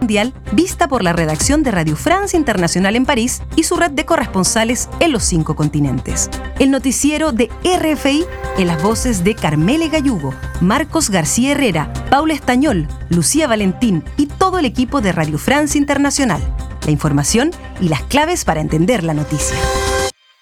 mundial vista por la redacción de Radio France Internacional en París y su red de corresponsales en los 5 continentes. El noticiero de RFI en las voces de Carmele Gallugo, Marcos García Herrera, Paula Estañol, Lucía Valentín y todo el equipo de Radio France Internacional. La información y las claves para entender la noticia.